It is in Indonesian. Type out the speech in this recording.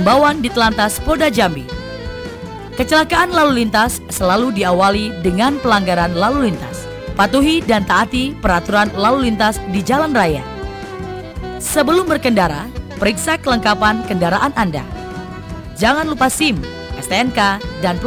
Himbauan Ditlantas Polda Jambi. Kecelakaan lalu lintas selalu diawali dengan pelanggaran lalu lintas. Patuhi dan taati peraturan lalu lintas di jalan raya. Sebelum berkendara, periksa kelengkapan kendaraan Anda. Jangan lupa SIM, STNK, dan